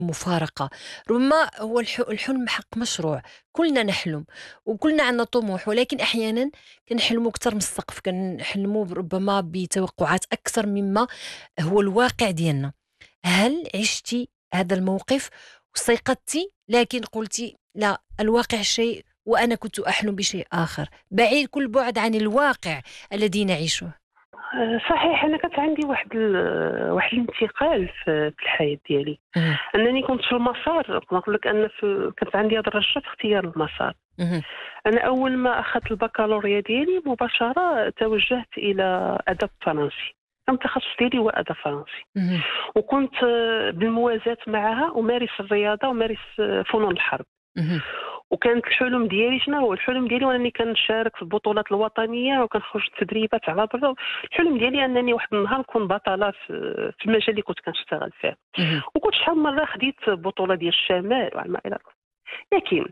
مفارقة. ربما هو الحلم حق مشروع، كلنا نحلم وكلنا عندنا طموح، ولكن أحيانا كنحلموا أكثر من السقف، كنحلموا ربما بتوقعات أكثر مما هو الواقع ديالنا. هل عشتي هذا الموقف واستيقظتي لكن قلتي لا، الواقع شيء وأنا كنت أحلم بشيء آخر، بعيد كل بعد عن الواقع الذي نعيشه؟ صحيح. انا كانت عندي واحد الانتقال في الحياه ديالي. مهم. انني كنت في المسار، نقول لك ان كانت عندي هذه الرجه في اختيار المسار. مهم. انا اول ما اخذت البكالوريا ديالي مباشره توجهت الى ادب فرنسي. كان التخصص ديالي هو ادب فرنسي، مهم. وكنت بالموازاة معها امارس الرياضه وامارس فنون الحرب. مهم. وكانت الحلم ديالي، شنو هو الحلم ديالي؟ وانني كنشارك في البطولات الوطنيه وكنخرج تدريبات على برا. الحلم ديالي انني واحد النهار نكون بطله في المجال اللي كنت كنشتغل فيه. مهم. وكنت شحال من مره خديت بطوله ديال الشمال وما الى ذلك. لكن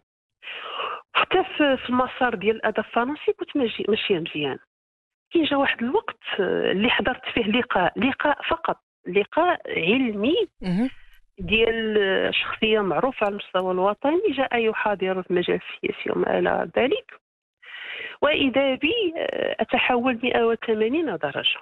حتى في المسار ديال الادب الفرنسي كنت ماشيه مزيان. كي جا واحد الوقت اللي حضرت فيه لقاء فقط، لقاء علمي مهم. ديال شخصيه معروفه على المستوى الوطني جاء يحاضر في المجال السياسي وما الى ذلك، واذا بي اتحول 180 درجه.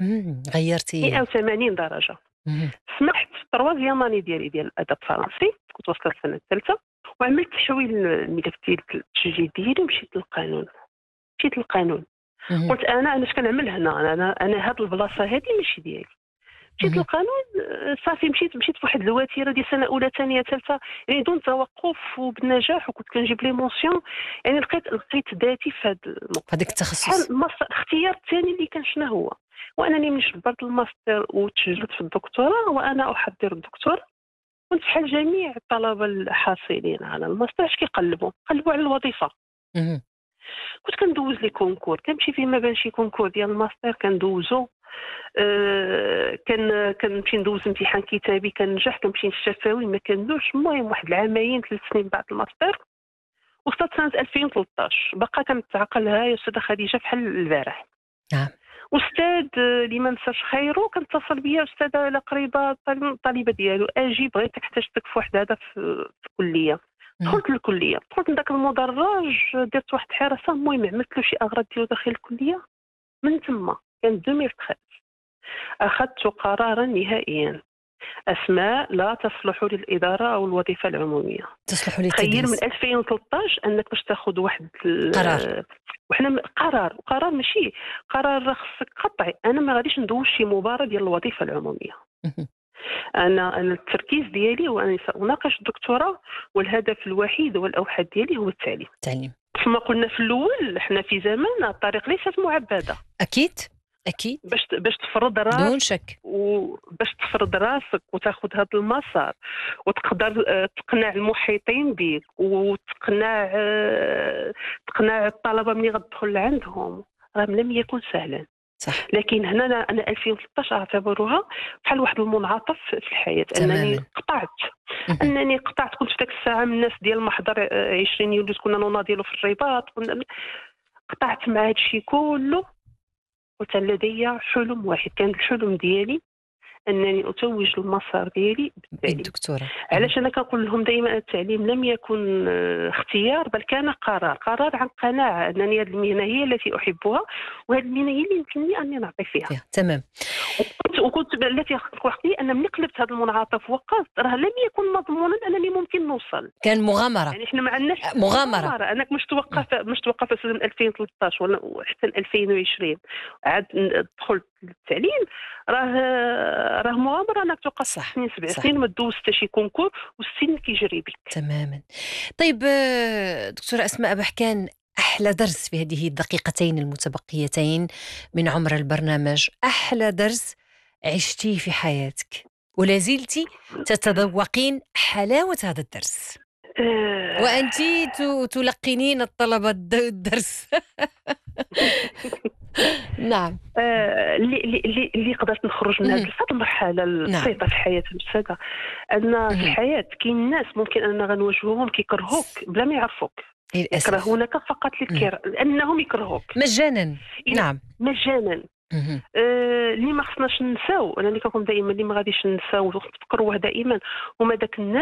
غيرتي. 180 درجه. مهم. سمحت في التروازيام اني ديال الادب الفرنسي، كنت وصلت السنه الثالثه، وعملت تحويل الملف ديال التسجيل ديالي ومشيت للقانون. مشيت للقانون، مهم. قلت انا اش كنعمل هنا؟ انا هاد البلاصه هادي ماشي ديالي. مشيت مهم. للقانون. صافي مشيت في واحد الوتيره ديال سنه اولى ثانيه ثالثه، يعني دون توقف وبالنجاح، وكنت كنجيب لي مونسيون. يعني لقيت ذاتي في هذا الموقف. هذاك شحال التخصص. الاختيار الثاني اللي كان شنو هو؟ وانني ملي جبرت الماستر وتسجلت في الدكتوراه وانا احضر الدكتوراه، كنت بحال جميع الطلبه الحاصلين على الماستر اش كيقلبوا على الوظيفه. مهم. كنت كندوز لي كونكور، كنمشي فيما بين شي كونكور ديال الماستر كندوزو. كنمشي ندوز امتحان كتابي كننجح، كنمشي للشفوي ما كندوزش. المهم واحد العامين 3 سنين بعد الماستر وصلت سنه 2013 باقا كنتعقلها يا استاذه خديجه بحال البارح. نعم. استاذ اللي ما نساش خيره كنتصل بيا، استاذه على قريبه طالبه ديالو اجي بغيتك احتاجتك في واحد هذا في الكليه. مهم. دخلت للكليه، دخلت لذاك المدرج، درت واحد الحراسه. المهم عملت له شي اغراض ديالو داخل الكليه. من تما كان 2013 اخذت قرارا نهائيا: اسماء لا تصلح للاداره او الوظيفه العموميه. تصلح تخيل من للتدريس. 2013 انك باش تاخذ واحد قرار. وحنا قرار ماشي قرار راه خصك قطعي. انا ما غاديش ندوز شي مباراه ديال الوظيفه العموميه. مهم. انا التركيز ديالي هو انني ساناقش الدكتوراه، والهدف الوحيد والاوحد ديالي هو التعليم. تعليم. كما قلنا في الاول، حنا في زمان الطريق ليست معبده. أكيد. أكيد. باش تفرض بدون راسك، شك. وباش تفرض راسك وتاخذ هذا المسار وتقدر تقنع المحيطين بك تقنع الطلبه ملي غتدخل عندهم، راه لم يكن سهلا. صح. لكن هنا انا 2013 اعتبرها بحال واحد المنعطف في الحياه. تماما. مهم. انني قطعت. كنت في ذاك الساعه من الناس ديال المحضر 20 يوليو كنا نناضلوا في الرباط. قطعت مع هذا الشيء كله. قلت لدي حلم واحد، كان الحلم ديالي انني اتوج المسار ديالي بالتعليم. بالدكتوراه. علاش انا كنقول لهم دائما التعليم لم يكن اختيار، بل كان قرار عن قناعه انني هذه المهنه هي التي احبها، وهذه المهنه هي اللي يمكنني اني نعطي فيها. تمام. وكنت التي وقت لي ان ملي قلبت هذا المنعطف وقفت، راه لم يكن مضمونا انني ممكن نوصل. كان مغامرة. يعني احنا ما عندناش مغامرة. انك مش توقف من 2013 ولا حتى 2020 عاد دخلت للتعليم. راه مغامره انك توقف صح. 6 7 صح. سنين ما تدوز حتى شي كونكور والسن كيجري بك. تماما. طيب دكتورة أسماء بحكان، أحلى درس في هذه الدقيقتين المتبقيتين من عمر البرنامج، أحلى درس عشتيه في حياتك ولا زلتي تتذوقين حلاوة هذا الدرس آه، وأنت تلقنين الطلبة الدرس؟ نعم. اللي قدرت نخرج من هذه مهم. المرحله نعم. البسيطه في الحياه المستدى، ان في مهم. الحياه كاين ناس ممكن اننا غنواجهوهم كيكرهوك بلا ما يعرفوك. للأسف. يكرهونك فقط مم. لانهم يكرهوك مجانا. نعم. مجانا. اهم. اللي ما خصناش ننساو، انا اللي كنقول دائما اللي ما غاديش ننساو ونفكروه دائما، هما داك الناس